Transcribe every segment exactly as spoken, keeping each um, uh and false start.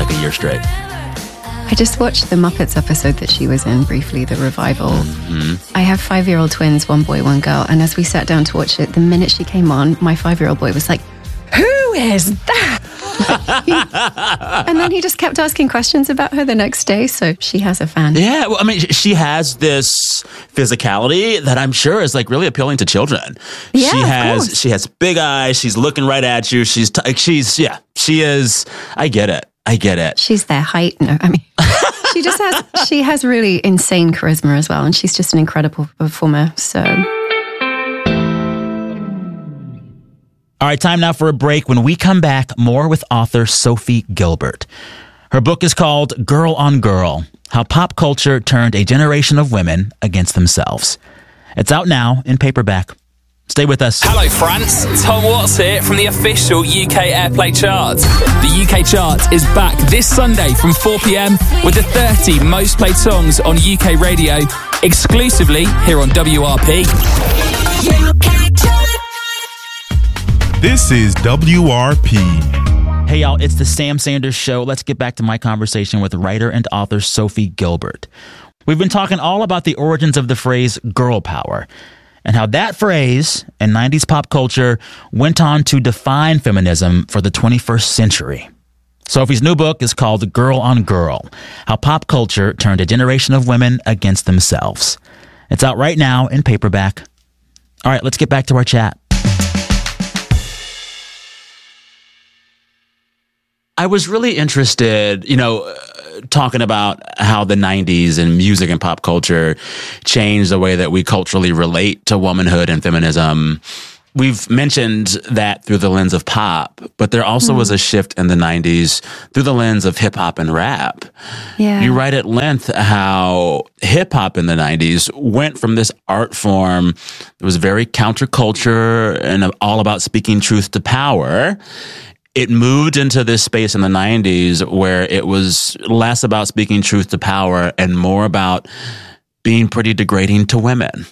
like a year straight. I just watched the Muppets episode that she was in briefly, the revival. Mm-hmm. I have five-year-old twins, one boy, one girl. And as we sat down to watch it, the minute she came on, my five-year-old boy was like, who is that? And then he just kept asking questions about her the next day. So she has a fan. Yeah, well, I mean, she has this physicality that I'm sure is like really appealing to children. Yeah, she of has course. she has big eyes. She's looking right at you. She's t- she's yeah. She is. I get it. I get it. She's their height. No, I mean, she just has. She has really insane charisma as well, and she's just an incredible performer. So. All right, time now for a break. When we come back, more with author Sophie Gilbert. Her book is called Girl on Girl, How Pop Culture Turned a Generation of Women Against Themselves. It's out now in paperback. Stay with us. Hello, France. Tom Watts here from the official U K Airplay chart. The U K chart is back this Sunday from four p.m. with the thirty most played songs on U K radio, exclusively here on W R P. This is W R P. Hey, y'all, it's the Sam Sanders Show. Let's get back to my conversation with writer and author Sophie Gilbert. We've been talking all about the origins of the phrase girl power and how that phrase in nineties pop culture went on to define feminism for the twenty-first century. Sophie's new book is called Girl on Girl, How Pop Culture Turned a Generation of Women Against Themselves. It's out right now in paperback. All right, let's get back to our chat. I was really interested, you know, uh, talking about how the nineties and music and pop culture changed the way that we culturally relate to womanhood and feminism. We've mentioned that through the lens of pop, but there also mm. was a shift in the nineties through the lens of hip hop and rap. Yeah. You write at length how hip hop in the nineties went from this art form that was very counterculture and all about speaking truth to power. It moved into this space in the nineties where it was less about speaking truth to power and more about being pretty degrading to women.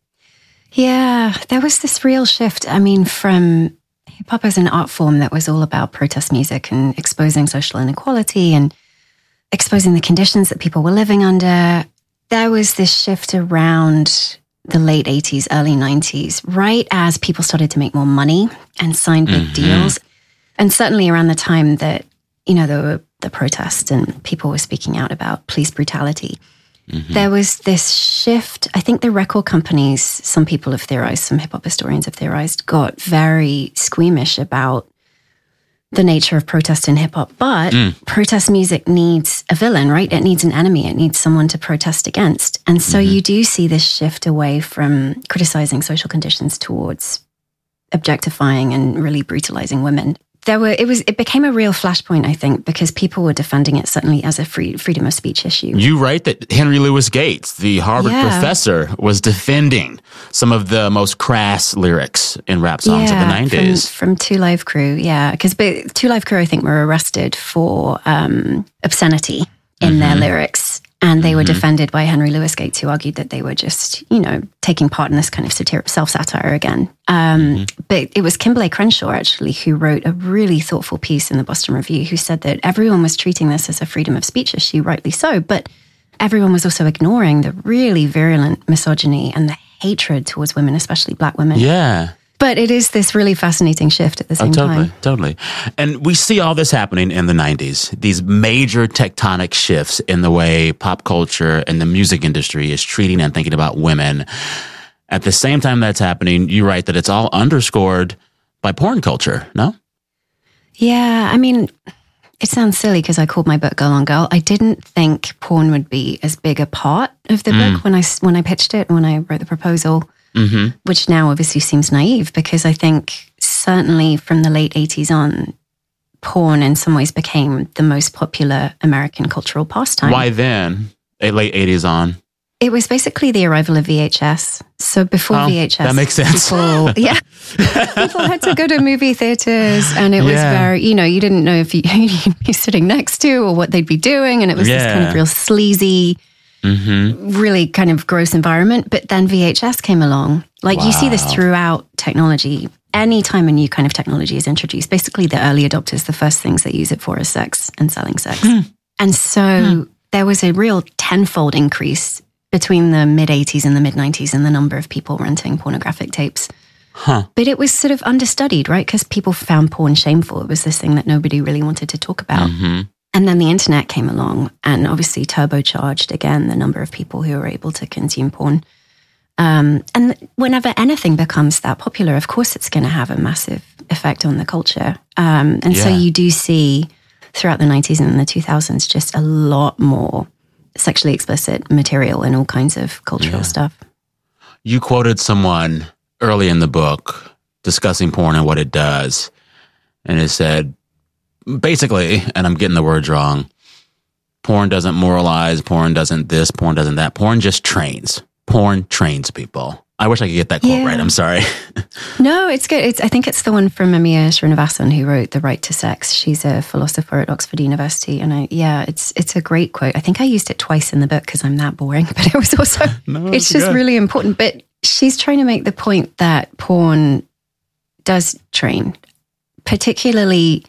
Yeah, there was this real shift. I mean, from hip hop as an art form that was all about protest music and exposing social inequality and exposing the conditions that people were living under. There was this shift around the late eighties, early nineties, right as people started to make more money and sign big mm-hmm. deals. And certainly around the time that, you know, there were the protests and people were speaking out about police brutality, mm-hmm. there was this shift. I think the record companies, some people have theorized, some hip hop historians have theorized, got very squeamish about the nature of protest in hip hop. But mm. protest music needs a villain, right? It needs an enemy. It needs someone to protest against. And so mm-hmm. you do see this shift away from criticizing social conditions towards objectifying and really brutalizing women. There were, it was, it became a real flashpoint, I think, because people were defending it certainly as a free, freedom of speech issue. You write that Henry Louis Gates, the Harvard yeah. professor, was defending some of the most crass lyrics in rap songs yeah, of the nineties. From, from Two Live Crew, yeah. Because Two Live Crew, I think, were arrested for um, obscenity in mm-hmm. their lyrics. And they were mm-hmm. defended by Henry Louis Gates, who argued that they were just, you know, taking part in this kind of satir- self-satire again. Um, mm-hmm. But it was Kimberlé Crenshaw, actually, who wrote a really thoughtful piece in the Boston Review, who said that everyone was treating this as a freedom of speech issue, rightly so, but everyone was also ignoring the really virulent misogyny and the hatred towards women, especially black women. Yeah. But it is this really fascinating shift at the same oh, totally, time. Totally. And we see all this happening in the nineties, these major tectonic shifts in the way pop culture and the music industry is treating and thinking about women. At the same time that's happening, you write that it's all underscored by porn culture, no? Yeah, I mean, it sounds silly because I called my book Girl on Girl. I didn't think porn would be as big a part of the mm. book when I, when I pitched it, when I wrote the proposal. Mm-hmm. Which now obviously seems naive because I think certainly from the late eighties on, porn in some ways became the most popular American cultural pastime. Why then? Late eighties on? It was basically the arrival of V H S. So before oh, V H S, that makes sense. People, yeah, people had to go to movie theaters, and it was yeah. very, you know, you didn't know if you, you'd be sitting next to or what they'd be doing, and it was yeah. this kind of real sleazy. Mm-hmm. Really kind of gross environment. But then V H S came along. Like wow. you see this throughout technology. any time a new kind of technology is introduced, basically the early adopters, the first things they use it for is sex and selling sex. And so mm. there was a real tenfold increase between the mid-eighties and the mid-nineties in the number of people renting pornographic tapes. Huh. But it was sort of understudied, right? Because people found porn shameful. It was this thing that nobody really wanted to talk about. Mm-hmm. And then the internet came along and obviously turbocharged, again, the number of people who were able to consume porn. Um, and whenever anything becomes that popular, of course, it's going to have a massive effect on the culture. Um, and yeah. so you do see throughout the nineties and the two thousands just a lot more sexually explicit material and all kinds of cultural yeah. stuff. You quoted someone early in the book discussing porn and what it does. And it said, basically, and I'm getting the words wrong, porn doesn't moralize, porn doesn't this, porn doesn't that. Porn just trains. Porn trains people. I wish I could get that quote yeah. right. I'm sorry. No, it's good. It's, I think it's the one from Amir Srinivasan who wrote The Right to Sex. She's a philosopher at Oxford University. And I, yeah, it's it's a great quote. I think I used it twice in the book because I'm that boring, but it was also, no, it's just good. Really important. But she's trying to make the point that porn does train, particularly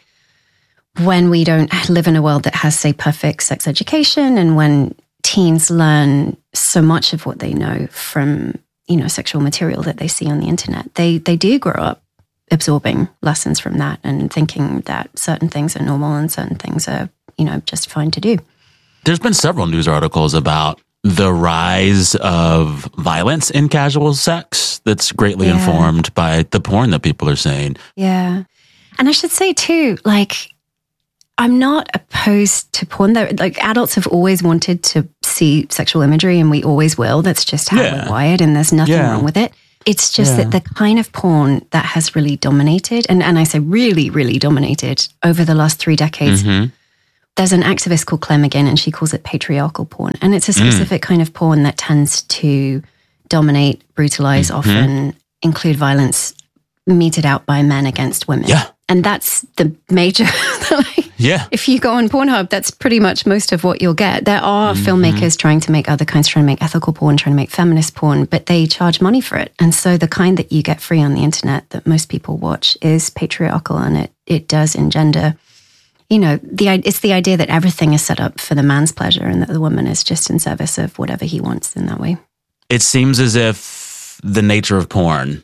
when we don't live in a world that has, say, perfect sex education, and when teens learn so much of what they know from, you know, sexual material that they see on the internet. They they do grow up absorbing lessons from that and thinking that certain things are normal and certain things are, you know, just fine to do. There's been several news articles about the rise of violence in casual sex that's greatly yeah. informed by the porn that people are seeing. Yeah. And I should say too, like, I'm not opposed to porn. Like, adults have always wanted to see sexual imagery, and we always will. That's just how yeah. we're wired, and there's nothing yeah. wrong with it. It's just yeah. that the kind of porn that has really dominated, and, and I say really, really dominated over the last three decades, mm-hmm. there's an activist called Claire McGinn, and she calls it patriarchal porn. And it's a specific mm. kind of porn that tends to dominate, brutalize, mm-hmm. often include violence meted out by men against women. Yeah. And that's the major, like, yeah. if you go on Pornhub, that's pretty much most of what you'll get. There are mm-hmm. filmmakers trying to make other kinds, trying to make ethical porn, trying to make feminist porn, but they charge money for it. And so the kind that you get free on the internet that most people watch is patriarchal, and it, it does engender, you know, the it's the idea that everything is set up for the man's pleasure and that the woman is just in service of whatever he wants in that way. It seems as if the nature of porn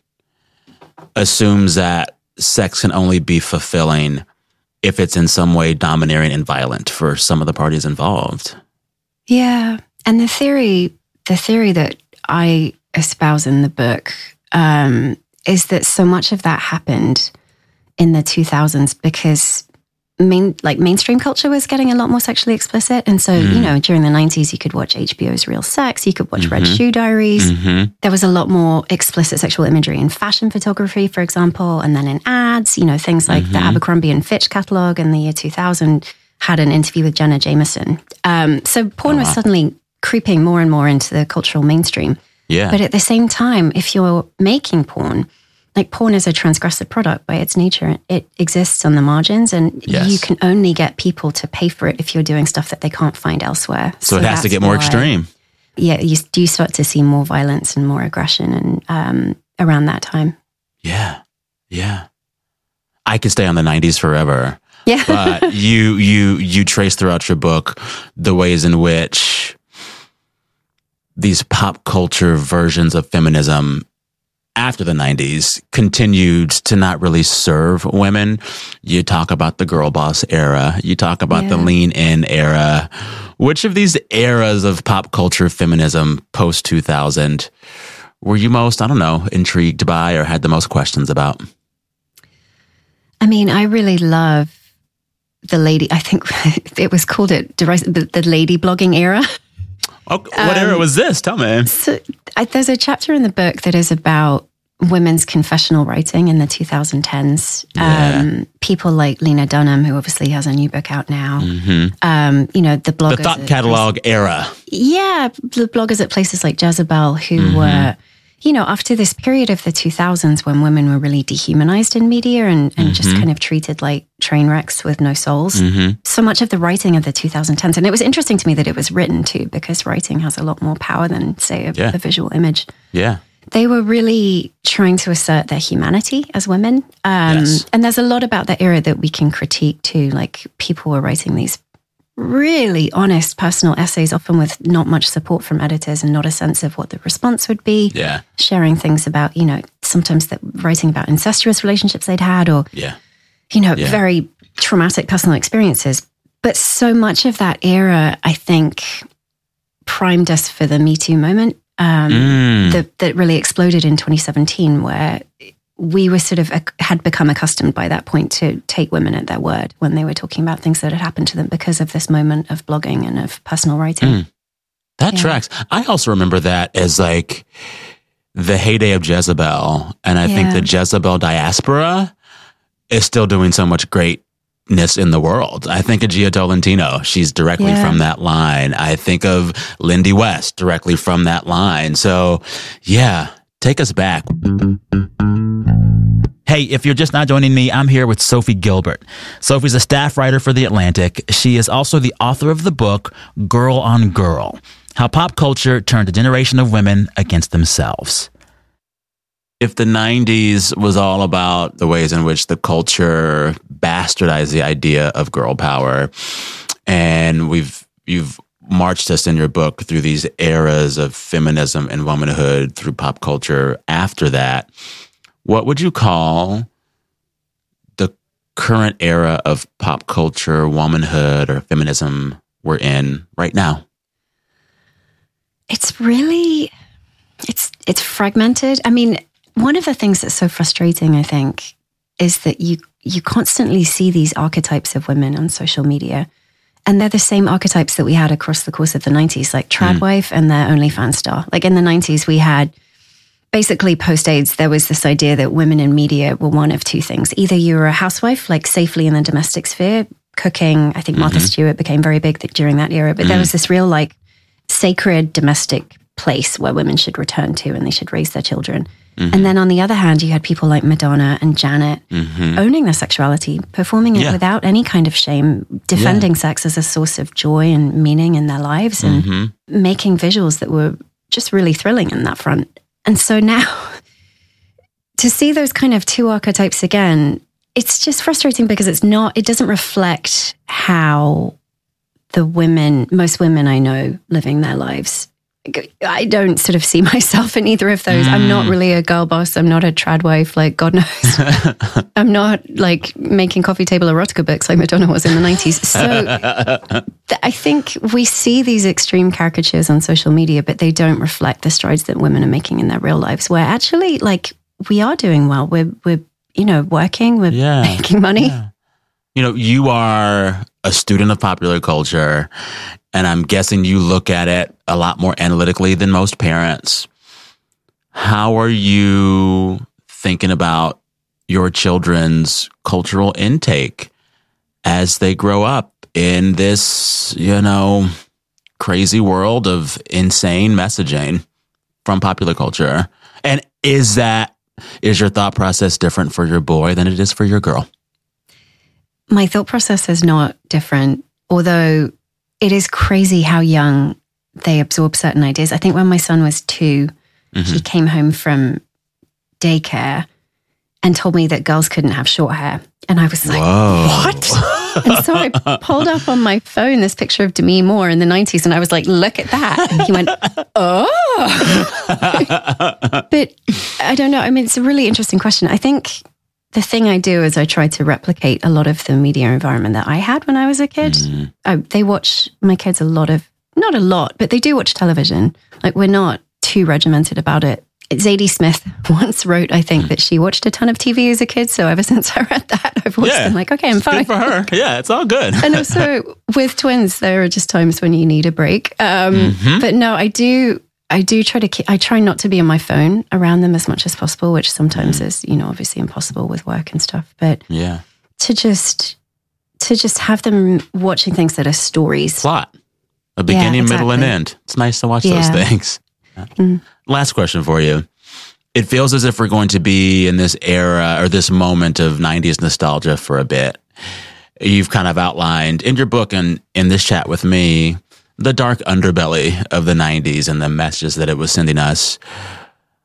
assumes that sex can only be fulfilling if it's in some way domineering and violent for some of the parties involved. Yeah. And the theory, the theory that I espouse in the book um, is that so much of that happened in the two thousands because main like mainstream culture was getting a lot more sexually explicit. And so, mm. you know, during the nineties, you could watch H B O's Real Sex, you could watch mm-hmm. Red Shoe Diaries. Mm-hmm. There was a lot more explicit sexual imagery in fashion photography, for example, and then in ads, you know, things like mm-hmm. the Abercrombie and Fitch catalog in the year two thousand had an interview with Jenna Jameson. Um, so porn oh, wow. was suddenly creeping more and more into the cultural mainstream. Yeah. But at the same time, if you're making porn, like, porn is a transgressive product by its nature. It exists on the margins, and yes. you can only get people to pay for it if you're doing stuff that they can't find elsewhere. So, so it has to get more why, extreme. Yeah, you do start to see more violence and more aggression and um, around that time. Yeah, yeah. I could stay on the nineties forever. Yeah. But you, you, you trace throughout your book the ways in which these pop culture versions of feminism after the nineties continued to not really serve women. You talk about the girl boss era. You talk about yeah. the lean in era. Which of these eras of pop culture feminism post two thousand were you most, I don't know, intrigued by or had the most questions about? I mean, I really love the lady, I think it was called it, the, the lady blogging era. Oh, what um, era was this? Tell me. So, I, there's a chapter in the book that is about women's confessional writing in the twenty tens. Yeah. Um, people like Lena Dunham, who obviously has a new book out now. Mm-hmm. Um, you know, the bloggers. The thought catalog at, era. Yeah, the bloggers at places like Jezebel who mm-hmm. were, you know, after this period of the two thousands when women were really dehumanized in media and, and mm-hmm. just kind of treated like train wrecks with no souls. Mm-hmm. So much of the writing of the twenty tens, and it was interesting to me that it was written too, because writing has a lot more power than, say, a, yeah. a visual image. Yeah. they were really trying to assert their humanity as women. Um, Yes. And there's a lot about that era that we can critique too. Like people were writing these really honest personal essays, often with not much support from editors and not a sense of what the response would be. Yeah. Sharing things about, you know, sometimes that writing about incestuous relationships they'd had or, Yeah. you know, Yeah. very traumatic personal experiences. But so much of that era, I think, primed us for the Me Too moment um, Mm. that, that really exploded in twenty seventeen, where we were sort of uh, had become accustomed by that point to take women at their word when they were talking about things that had happened to them because of this moment of blogging and of personal writing. Mm. That Yeah. tracks. I also remember that as like the heyday of Jezebel. And I think Yeah. the Jezebel diaspora is still doing so much greatness in the world. I think of Gia Tolentino. She's directly Yeah. from that line. I think of Lindy West directly from that line. So yeah, take us back. Hey, if you're just not joining me, I'm here with Sophie Gilbert. Sophie's a staff writer for The Atlantic. She is also the author of the book, Girl on Girl, How Pop Culture Turned a Generation of Women Against Themselves. If the nineties was all about the ways in which the culture bastardized the idea of girl power, and we've you've marched us in your book through these eras of feminism and womanhood through pop culture after that, what would you call the current era of pop culture, womanhood, or feminism we're in right now? It's really, it's it's fragmented. I mean, one of the things that's so frustrating, I think, is that you you constantly see these archetypes of women on social media. And they're the same archetypes that we had across the course of the nineties, like trad Mm. wife and their OnlyFans star. Like in the nineties, we had basically post-AIDS, there was this idea that women in media were one of two things. Either you were a housewife, like safely in the domestic sphere, cooking. I think Martha Mhm. Stewart became very big th- during that era. But there was this real like sacred domestic place where women should return to and they should raise their children. And then on the other hand, you had people like Madonna and Janet Mhm. owning their sexuality, performing it Yeah. without any kind of shame, defending sex as a source of joy and meaning in their lives, and Mhm. making visuals that were just really thrilling in that front. And so now to see those kind of two archetypes again, it's just frustrating because it's not, it doesn't reflect how the women, most women I know living their lives. I don't sort of see myself in either of those. I'm not really a girl boss. I'm not a trad wife, like God knows. I'm not like making coffee table erotica books like Madonna was in the nineties. So th- I think we see these extreme caricatures on social media, but they don't reflect the strides that women are making in their real lives, where actually like we are doing well. We're, we're you know, working, we're Yeah. making money. Yeah. You know, you are a student of popular culture, and I'm guessing you look at it a lot more analytically than most parents. How are you thinking about your children's cultural intake as they grow up in this, you know, crazy world of insane messaging from popular culture? And is that, is your thought process different for your boy than it is for your girl? My thought process is not different, although it is crazy how young they absorb certain ideas. I think when my son was two, Mm-hmm. he came home from daycare and told me that girls couldn't have short hair. And I was like, Whoa. what? And so I pulled up on my phone this picture of Demi Moore in the nineties, and I was like, look at that. And he went, oh. But I don't know. I mean, it's a really interesting question. I think the thing I do is I try to replicate a lot of the media environment that I had when I was a kid. Mm. I, they watch, my kids, a lot of, not a lot, but they do watch television. Like, we're not too regimented about it. Zadie Smith once wrote, I think, that she watched a ton of T V as a kid. So ever since I read that, I've watched Yeah. them like, okay, I'm It's fine. good for her. Yeah, it's all good. And also with twins, there are just times when you need a break. Um, Mhm. But no, I do, I do try to keep, I try not to be on my phone around them as much as possible, which sometimes Mm. is, you know, obviously impossible with work and stuff. But Yeah. to just, to just have them watching things that are stories. Plot. A beginning, middle, and exactly. end. It's nice to watch Yeah. those things. Mm. Last question for you. It feels as if we're going to be in this era or this moment of nineties nostalgia for a bit. You've kind of outlined in your book and in this chat with me the dark underbelly of the nineties and the messages that it was sending us.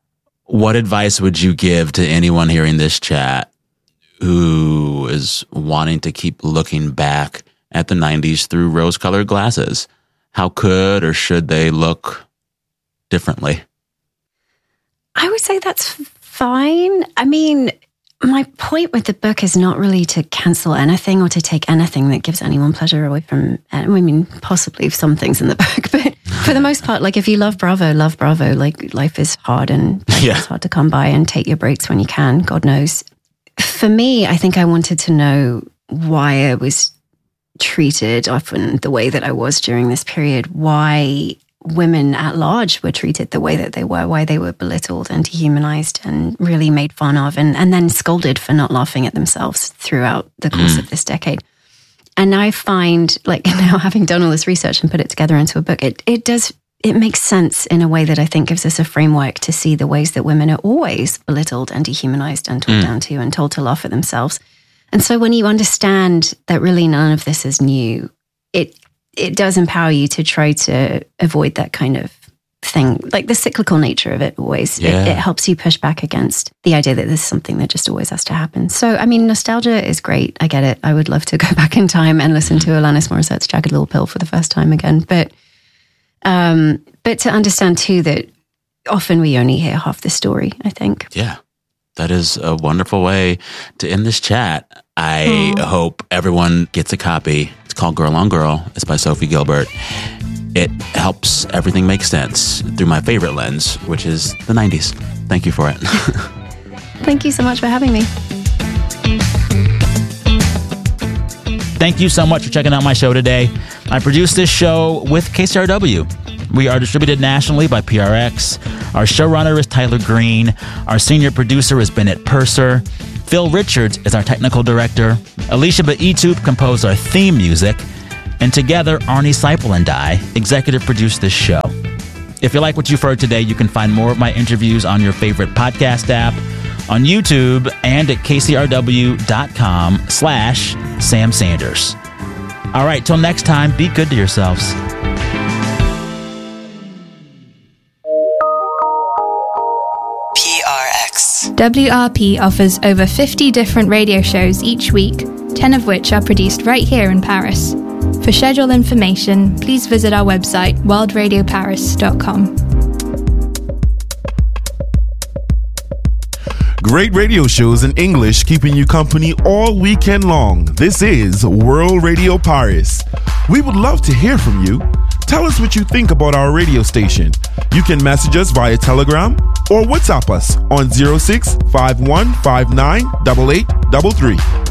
What advice would you give to anyone hearing this chat who is wanting to keep looking back at the nineties through rose-colored glasses? How could or should they look differently? I would say that's fine. I mean, my point with the book is not really to cancel anything or to take anything that gives anyone pleasure away from, I mean, possibly some things in the book, but for the most part, like if you love Bravo, love Bravo. Like life is hard and yeah. it's hard to come by, and take your breaks when you can, God knows. For me, I think I wanted to know why I was treated often the way that I was during this period, why women at large were treated the way that they were, why they were belittled and dehumanized and really made fun of, and, and then scolded for not laughing at themselves throughout the course mm. of this decade. And I find, like now having done all this research and put it together into a book, it it does, it makes sense in a way that I think gives us a framework to see the ways that women are always belittled and dehumanized and talked mm. down to and told to laugh at themselves. And so when you understand that really none of this is new, it it does empower you to try to avoid that kind of thing, like the cyclical nature of it always. Yeah. It, it helps you push back against the idea that this is something that just always has to happen. So, I mean, nostalgia is great. I get it. I would love to go back in time and listen to Alanis Morissette's Jagged Little Pill for the first time again. But, um, but to understand too that often we only hear half the story, I think. Yeah. That is a wonderful way to end this chat. I Aww. hope everyone gets a copy. It's called Girl on Girl. It's by Sophie Gilbert. It helps everything make sense through my favorite lens, which is the nineties. Thank you for it. Thank you so much for having me. Thank you so much for checking out my show today. I produced this show with K C R W. We are distributed nationally by P R X. Our showrunner is Tyler Green. Our senior producer is Bennett Purser. Phil Richards is our technical director. Alicia Baitub composed our theme music. And together, Arnie Seipel and I executive produced this show. If you like what you've heard today, you can find more of my interviews on your favorite podcast app, on YouTube, and at kcrw.com slash Sam Sanders. All right, till next time, be good to yourselves. P R X. W R P offers over fifty different radio shows each week, ten of which are produced right here in Paris. For schedule information, please visit our website, world radio paris dot com. Great radio shows in English keeping you company all weekend long. This is World Radio Paris. We would love to hear from you. Tell us what you think about our radio station. You can message us via Telegram or WhatsApp us on zero six five one five nine eight eight three three.